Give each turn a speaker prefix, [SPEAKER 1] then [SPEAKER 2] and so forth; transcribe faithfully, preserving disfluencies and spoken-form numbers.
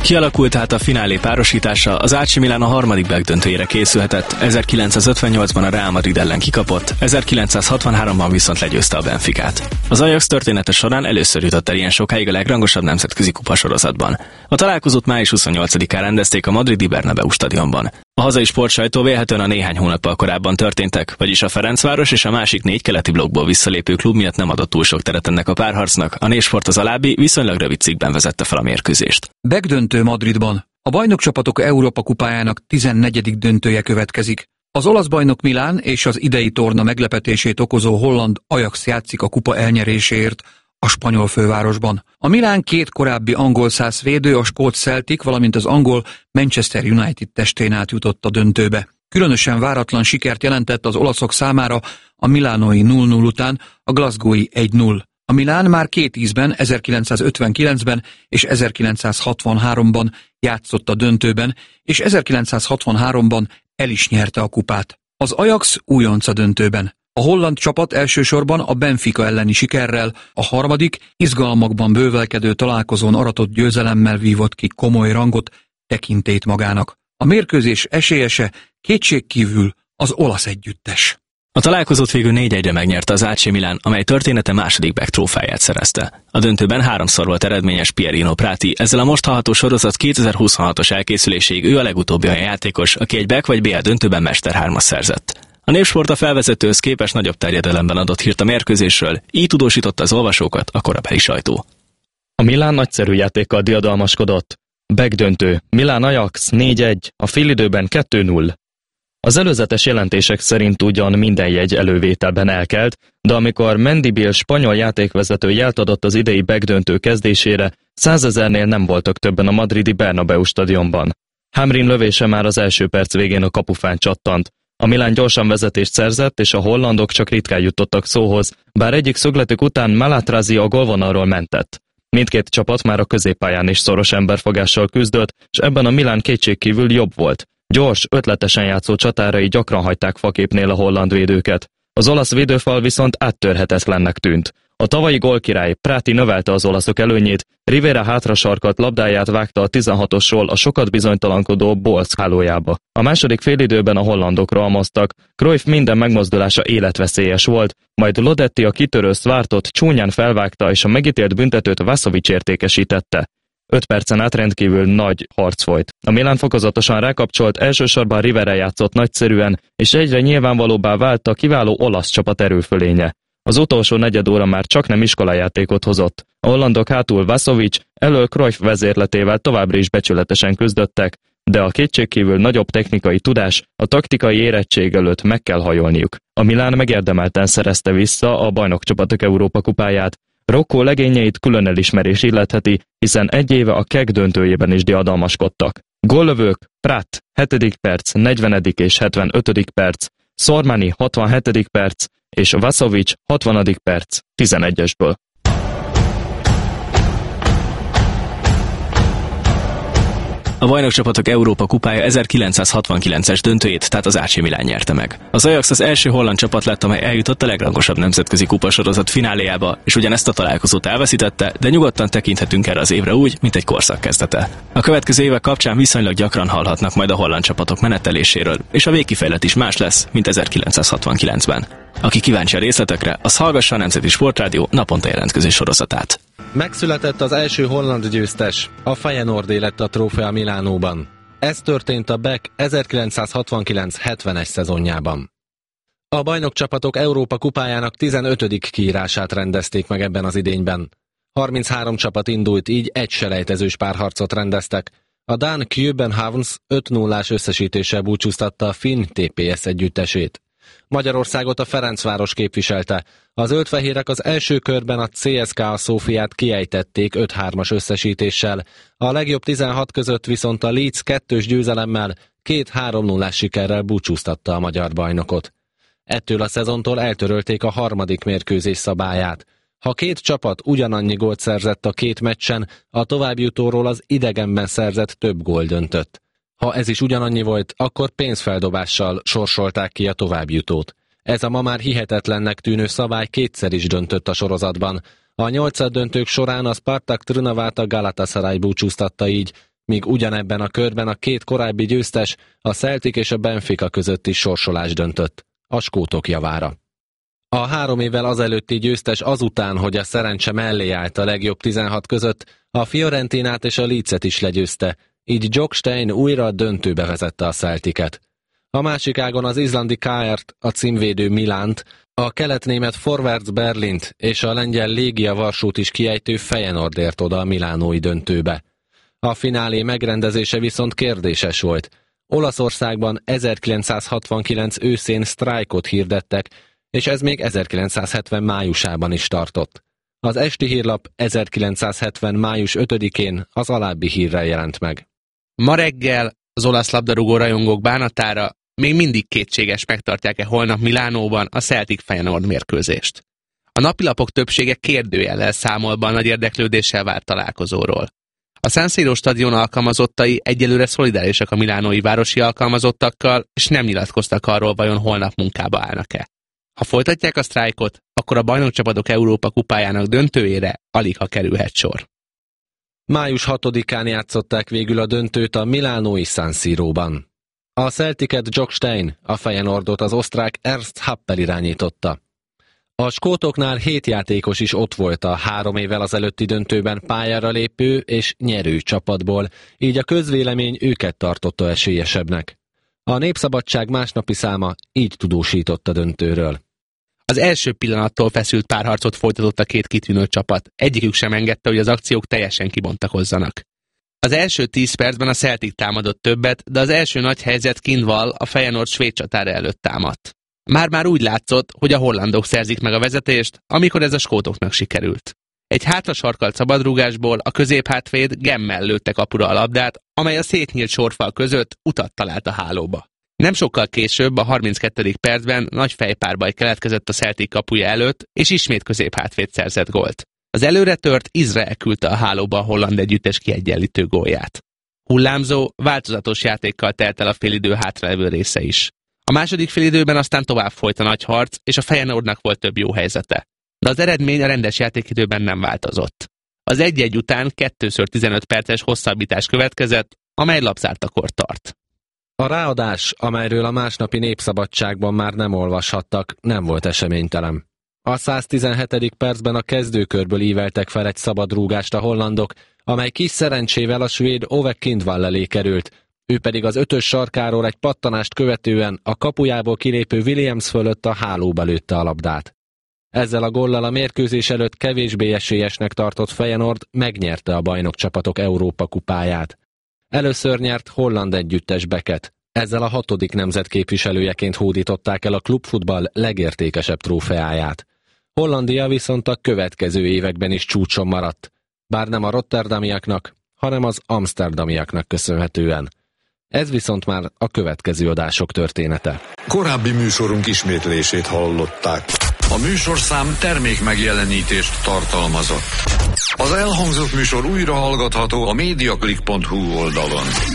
[SPEAKER 1] Kialakult tehát a finálé párosítása, az á cé Milan a harmadik megdöntőjére készülhetett, ezerkilencszázötvennyolcban a Real Madrid ellen kikapott, ezerkilencszázhatvanháromban viszont legyőzte a Benficát. Az Ajax története során először jutott el ilyen sokáig a legrangosabb nemzetközi kupasorozatban. A találkozót május huszonnyolcadikán rendezték a madridi Bernabéu stadionban. A hazai sportsajtó vélhetően a néhány hónappal korábban történtek, vagyis a Ferencváros és a másik négy keleti blokkból visszalépő klub miatt nem adott túl sok teret ennek a párharcnak, a Névsport az alábbi viszonylag rövid cikkben vezette fel a mérkőzést.
[SPEAKER 2] Megdöntő Madridban. A bajnokcsapatok Európa kupájának tizennegyedik döntője következik. Az olasz bajnok Milán és az idei torna meglepetését okozó holland Ajax játszik a kupa elnyeréséért a spanyol fővárosban. A Milán két korábbi angol szász védő, a skót Celtic, valamint az angol Manchester United testén át jutott a döntőbe. Különösen váratlan sikert jelentett az olaszok számára a milánói nulla null után a glasgowi egy null. A Milán már két ízben, ezerkilencszázötvenkilencben és ezerkilencszázhatvanháromban játszott a döntőben, és ezerkilencszázhatvanháromban el is nyerte a kupát. Az Ajax újonc a döntőben. A holland csapat elsősorban a Benfica elleni sikerrel, a harmadik, izgalmakban bővelkedő találkozón aratott győzelemmel vívott ki komoly rangot, tekintélyt magának. A mérkőzés esélyese kétségkívül az olasz együttes.
[SPEAKER 1] A találkozót végül négy egyre megnyerte az á cé Milan, amely története második back trófáját szerezte. A döntőben háromszor volt eredményes Pierino Prati, ezzel a most hallható sorozat kétezer-huszonhatos elkészüléséig ő a legutóbbi olyan játékos, aki egy back vagy bé el döntőben Mester hármas szerzett. A Névsport a felvezetőhöz képest nagyobb terjedelemben adott hírt a mérkőzésről, így tudósította az olvasókat a korabeli sajtó.
[SPEAKER 3] A Milán nagyszerű játékkal diadalmaskodott. Back döntő, Milán Ajax négy egy, a félidőben kettő null. Az előzetes jelentések szerint ugyan minden jegy elővételben elkelt, de amikor Mendibil spanyol játékvezető jelt adott az idei backdöntő kezdésére, százezernél nem voltak többen a madridi Bernabéu stadionban. Hamrin lövése már az első perc végén a kapufán csattant. A Milán gyorsan vezetést szerzett, és a hollandok csak ritkán jutottak szóhoz, bár egyik szögletük után Malatrazi a gólvonalról mentett. Mindkét csapat már a középpályán is szoros emberfogással küzdött, és ebben a Milán kétségkívül jobb volt. Gyors, ötletesen játszó csatárai gyakran hagyták faképnél a holland védőket. Az olasz védőfal viszont áttörhetetlennek tűnt. A tavalyi gólkirály Prati növelte az olaszok előnyét, Rivera hátrasarkalt labdáját vágta a tizenhatosról a sokat bizonytalankodó Bolsz hálójába. A második félidőben a hollandok rohamoztak, Cruyff minden megmozdulása életveszélyes volt, majd Lodetti a kitörő Szvártot csúnyán felvágta és a megítélt büntetőt Vasovics értékesítette. Öt percen át rendkívül nagy harc folyt. A Milán fokozatosan rákapcsolt, elsősorban Rivera játszott nagyszerűen, és egyre nyilvánvalóbbá vált a kiváló olasz csapat erőfölénye. Az utolsó negyed óra már csak nem iskolajátékot hozott. A hollandok hátul Vasovics, elől Cruyff vezérletével továbbra is becsületesen küzdöttek, de a kétségkívül nagyobb technikai tudás, a taktikai érettség előtt meg kell hajolniuk. A Milán megérdemelten szerezte vissza a bajnokcsapatok Európa kupáját. Rocco legényeit külön elismerés illetheti, hiszen egy éve a keg döntőjében is diadalmaskodtak. Góllövők: Prat, hetedik perc, negyvenedik és hetvenötödik perc, Sormani, hatvanhetedik perc, és Vasovics, hatvanadik perc, tizenegyesből.
[SPEAKER 1] A bajnokcsapatok Európa kupája ezerkilencszázhatvankilences döntőjét, tehát az á cé Milan nyerte meg. Az Ajax az első holland csapat lett, amely eljutott a legrangosabb nemzetközi kupasorozat fináléjába, és ugyanezt a találkozót elveszítette, de nyugodtan tekinthetünk erre az évre úgy, mint egy korszak kezdete. A következő évek kapcsán viszonylag gyakran hallhatnak majd a holland csapatok meneteléséről, és a végkifejlet is más lesz, mint ezerkilencszázhatvankilencben. Aki kíváncsi a részletekre, az hallgassa a Nemzeti Sportrádió naponta jelentkező sorozatát.
[SPEAKER 4] Megszületett az első holland győztes, a Feyenoordé lett a trófea Milánóban. Ez történt a Beck ezerkilencszázhatvankilenc hetvenes szezonjában. A bajnokcsapatok Európa kupájának tizenötödik kiírását rendezték meg ebben az idényben. harminchárom csapat indult, így egy selejtezős párharcot rendeztek. A dán Københavns öt nullás összesítéssel búcsúztatta a finn té pé es együttesét. Magyarországot a Ferencváros képviselte. A zöldfehérek az első körben a cé es ká á Szófiát kiejtették öt hármas összesítéssel. A legjobb tizenhat között viszont a Leeds kettős győzelemmel két három nullás sikerrel búcsúztatta a magyar bajnokot. Ettől a szezontól eltörölték a harmadik mérkőzés szabályát. Ha két csapat ugyanannyi gólt szerzett a két meccsen, a továbbjutóról az idegenben szerzett több gól döntött. Ha ez is ugyanannyi volt, akkor pénzfeldobással sorsolták ki a továbbjutót. Ez a ma már hihetetlennek tűnő szabály kétszer is döntött a sorozatban. A nyolcaddöntők során a Spartak Trnavát a Galatasaray búcsúztatta így, míg ugyanebben a körben a két korábbi győztes, a Celtic és a Benfica közötti sorsolás döntött, a skótok javára. A három évvel azelőtti győztes azután, hogy a szerencse mellé állt a legjobb tizenhat között, a Fiorentinát és a Leedset is legyőzte, így Jock Stein újra a döntőbe vezette a Celticet. A másik ágon az izlandi ká er-t, a címvédő Milánt, a keletnémet Forwards Berlint és a lengyel Légia Varsót is kiejtő Feyenoord ért oda a milánói döntőbe. A finálé megrendezése viszont kérdéses volt. Olaszországban ezerkilencszázhatvankilenc őszén sztrájkot hirdettek, és ez még ezerkilencszázhetven májusában is tartott. Az esti hírlap ezerkilencszázhetven május ötödikén az alábbi hírrel jelent meg.
[SPEAKER 5] Ma reggel az olasz labdarúgó rajongók bánatára még mindig kétséges, megtartják-e holnap Milánóban a Celtic Feyenoord mérkőzést. A napilapok többsége kérdőjellel számol be a nagy érdeklődéssel várt találkozóról. A San Siro stadion alkalmazottai egyelőre szolidárisak a milánói városi alkalmazottakkal, és nem nyilatkoztak arról, vajon holnap munkába állnak-e. Ha folytatják a sztrájkot, akkor a bajnokcsapatok Európa kupájának döntőjére alig ha kerülhet sor.
[SPEAKER 4] május hatodikán játszották végül a döntőt a milánói San Siróban. A Celticet Jock Stein, a Feyenoordot az osztrák Ernst Happel irányította. A skótoknál hét játékos is ott volt a három évvel azelőtti döntőben pályára lépő és nyerő csapatból, így a közvélemény őket tartotta esélyesebbnek. A Népszabadság másnapi száma így tudósított a döntőről.
[SPEAKER 5] Az első pillanattól feszült párharcot folytatott a két kitűnő csapat, egyikük sem engedte, hogy az akciók teljesen kibontakozzanak. Az első tíz percben a Celtic támadott többet, de az első nagy helyzet Kindval a Feyenoord svéd csatára előtt támadt. Már-már úgy látszott, hogy a hollandok szerzik meg a vezetést, amikor ez a skótoknak sikerült. Egy hátrasarkalt szabadrúgásból a középhátvéd gemmel lőtte kapura a labdát, amely a szétnyílt sorfal között utat talált a hálóba. Nem sokkal később, a harminckettedik percben nagy fejpárbaj keletkezett a Celtic kapuja előtt, és ismét középhátvéd szerzett gólt. Az előre tört Izrael küldte a hálóba a holland együttes kiegyenlítő gólját. Hullámzó, változatos játékkal telt el a félidő hátralevő része is. A második félidőben aztán tovább folyt a nagy harc, és a Feyenoordnak volt több jó helyzete. De az eredmény a rendes játékidőben nem változott. Az egy-egy után kettőször tizenöt perces hosszabbítás következett, amely labzártakor tart.
[SPEAKER 4] A ráadás, amelyről a másnapi Népszabadságban már nem olvashattak, nem volt eseménytelen. A száztizenhetedik percben a kezdőkörből íveltek fel egy szabadrúgást a hollandok, amely kis szerencsével a svéd Ove Kindval elé került, ő pedig az ötös sarkáról egy pattanást követően a kapujából kilépő Williams fölött a hálóba lőtte a labdát. Ezzel a góllal a mérkőzés előtt kevésbé esélyesnek tartott Feyenoord megnyerte a bajnokcsapatok Európa kupáját. Először nyert holland együttes Becket, ezzel a hatodik nemzet képviselőjeként hódították el a klubfutball legértékesebb trófeáját. Hollandia viszont a következő években is csúcson maradt, bár nem a rotterdamiaknak, hanem az amsterdamiaknak köszönhetően. Ez viszont már a következő adások története.
[SPEAKER 6] Korábbi műsorunk ismétlését hallották. A műsorszám termék megjelenítést tartalmazott. Az elhangzott műsor újra hallgatható a mediaclick pont hu oldalon.